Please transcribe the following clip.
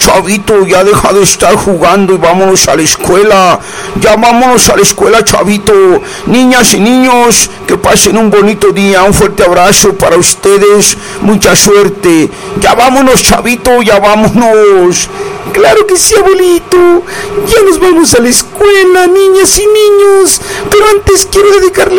chavito, ya deja de estar jugando y vámonos a la escuela. Ya vámonos a la escuela, chavito. Niñas y niños, que pasen un bonito día. Un fuerte abrazo para ustedes. Mucha suerte. Ya vámonos, chavito, ya vámonos. Claro que sí, abuelito. Ya nos vamos a la escuela, niñas y niños. Pero antes quiero dedicarle